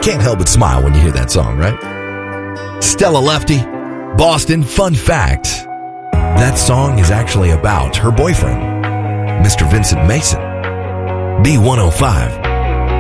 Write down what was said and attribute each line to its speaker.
Speaker 1: can't help but smile when you hear that song, right? Stella Lefty, Boston. Fun fact, that song is actually about her boyfriend, Mr. Vincent Mason. B105.